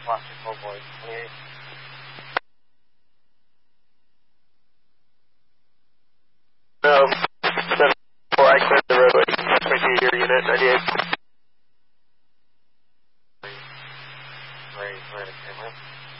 Washington, boy. 28. No, 7-4, I cleared the roadway. 22 your unit, 98. Where the camera?